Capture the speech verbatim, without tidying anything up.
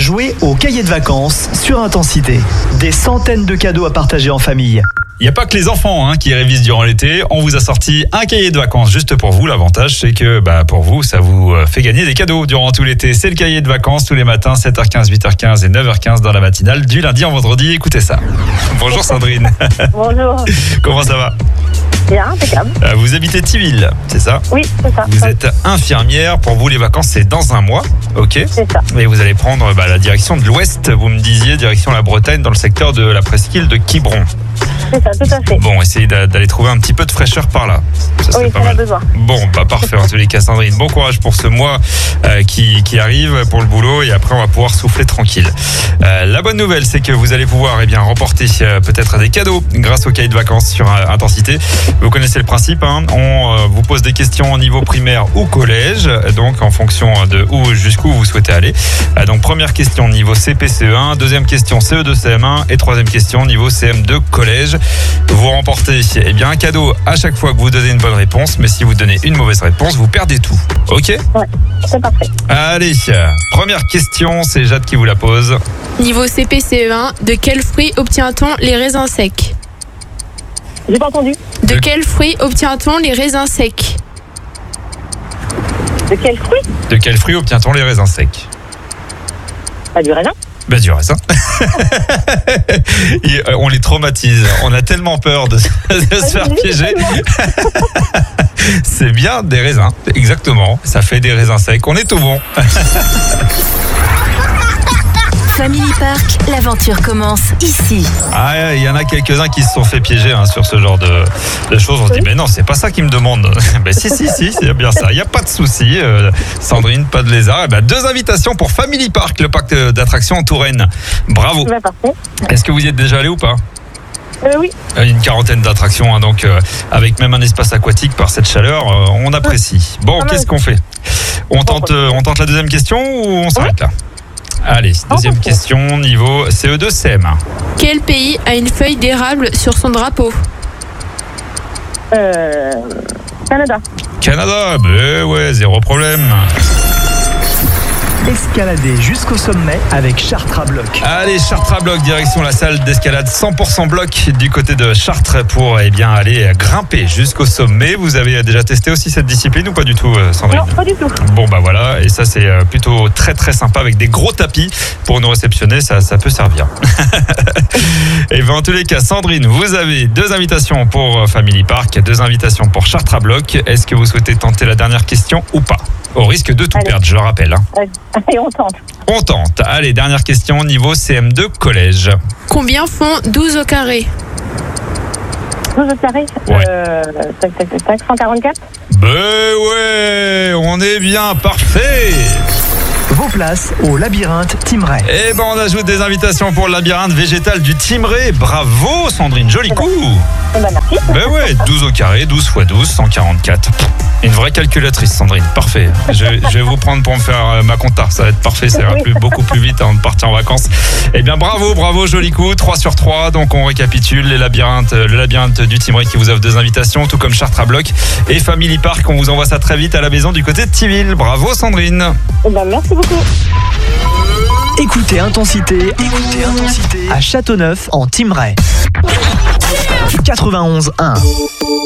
Jouez au cahier de vacances sur Intensité. Des centaines de cadeaux à partager en famille. Il n'y a pas que les enfants hein, qui révisent durant l'été. On vous a sorti un cahier de vacances juste pour vous. L'avantage, c'est que bah, pour vous, ça vous fait gagner des cadeaux durant tout l'été. C'est le cahier de vacances tous les matins, sept heures quinze, huit heures quinze et neuf heures quinze dans la matinale du lundi en vendredi. Écoutez ça. Bonjour Sandrine. Bonjour. Comment ça va? Bien, impeccable. Vous habitez Thiville, c'est ça? Oui, c'est ça. Vous êtes infirmière. Pour vous, les vacances, c'est dans un mois. Ok. C'est ça. Et vous allez prendre bah, la direction de l'Ouest. Vous me disiez, direction la Bretagne, dans le secteur de la presqu'île de Quiberon. C'est ça, tout à fait. Bon, essayez d'aller trouver un petit peu de fraîcheur par là. Ça, oui, pas on mal. a besoin. Bon, bah parfait. En tous les cas, Sandrine, bon courage pour ce mois euh, qui, qui arrive pour le boulot et après on va pouvoir souffler tranquille. Euh, la bonne nouvelle, c'est que vous allez pouvoir eh bien remporter euh, peut-être des cadeaux grâce au cahier de vacances sur euh, Intensité. Vous connaissez le principe, hein. On euh, vous pose des questions au niveau primaire ou collège, donc en fonction de où jusqu'où vous souhaitez aller. Euh, donc première question niveau C P C E un, deuxième question C E deux C M un et troisième question niveau C M deux collège. Vous remportez eh bien, un cadeau à chaque fois que vous donnez une bonne réponse, mais si vous donnez une mauvaise réponse, vous perdez tout. Ok ? Ouais, c'est parfait. Allez, première question, c'est Jade qui vous la pose. Niveau C P C E un, de quels fruits obtient-on les raisins secs? J'ai pas entendu. De quels fruits obtient-on les raisins secs? De quel fruit? De quels fruits obtient-on les raisins secs? Pas du raisin. Bah du raisin. Et, euh, on les traumatise. On a tellement peur de, de se faire piéger. C'est bien des raisins. Exactement. Ça fait des raisins secs. On est tout bon. Family Park, l'aventure commence ici. Ah, il y en a quelques-uns qui se sont fait piéger hein, sur ce genre de, de choses. On se dit, mais non, c'est pas ça qu'ils me demandent. Ben si, si, si, c'est bien ça. Il n'y a pas de souci. Euh, Sandrine, pas de lézard. Eh ben, deux invitations pour Family Park, le parc d'attractions en Touraine. Bravo. Bah, parfait. Est-ce que vous y êtes déjà allé ou pas? Euh, oui. Une quarantaine d'attractions, hein, donc euh, avec même un espace aquatique par cette chaleur, euh, on apprécie. Bon, Ah, qu'est-ce qu'on fait? On tente, euh, on tente la deuxième question ou on s'arrête là? Allez, deuxième question, niveau C E deux C M un. Quel pays a une feuille d'érable sur son drapeau? Euh, Canada. Canada, ben ouais, zéro problème. Escaladez jusqu'au sommet avec Chartres à bloc. Allez, Chartres à bloc, direction la salle d'escalade cent pour cent bloc du côté de Chartres pour eh bien, aller grimper jusqu'au sommet. Vous avez déjà testé aussi cette discipline ou pas du tout, Sandrine? Non, pas du tout. Bon bah voilà, et ça c'est plutôt très très sympa avec des gros tapis pour nous réceptionner, ça, ça peut servir. Et bien en tous les cas, Sandrine, vous avez deux invitations pour Family Park, deux invitations pour Chartres à bloc. Est-ce que vous souhaitez tenter la dernière question ou pas? Au risque de tout Allez. perdre, je le rappelle. Hein. Allez, on tente. On tente. Allez, dernière question, niveau C M deux collège. Combien font douze au carré? douze au carré. Ouais. Euh, tac, tac, tac, tac, cent quarante-quatre. Ben ouais, on est bien, parfait. Vos places au labyrinthe Timeray. Eh ben on ajoute des invitations pour le labyrinthe végétal du Timeray. Bravo Sandrine, joli coup. Eh ben, merci. Ben ouais, douze au carré, douze fois douze, cent quarante-quatre. Une vraie calculatrice, Sandrine, parfait. Je, je vais vous prendre pour me faire euh, ma compta, ça va être parfait, ça ira plus, beaucoup plus vite avant de partir en vacances. Eh bien bravo, bravo, joli coup, trois sur trois. Donc on récapitule les labyrinthes, le labyrinthe du Timeray qui vous offre deux invitations, tout comme Chartres à bloc et Family Park. On vous envoie ça très vite à la maison du côté de Thiville. Bravo Sandrine. Eh ben, merci beaucoup. Écoutez Intensité, écoutez Intensité à Châteauneuf en Timeray. quatre-vingt-onze un.